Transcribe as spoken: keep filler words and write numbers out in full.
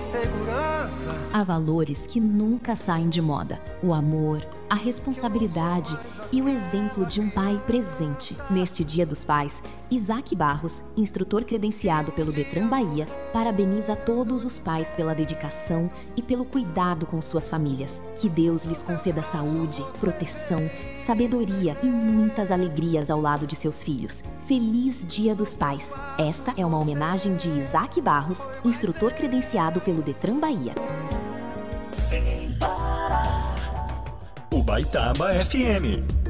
segurança. Há valores que nunca saem de moda: o amor, a responsabilidade e o exemplo de um pai presente. Neste Dia dos Pais, Isaac Barros, instrutor credenciado pelo Detran Bahia, parabeniza todos os pais pela dedicação e pelo cuidado com suas famílias. Que Deus lhes conceda saúde, proteção, sabedoria e muitas alegrias ao lado de seus filhos. Feliz Dia dos Pais! Esta é uma homenagem de Isaac Barros, instrutor credenciado pelo Detran Bahia. Ubaitaba F M.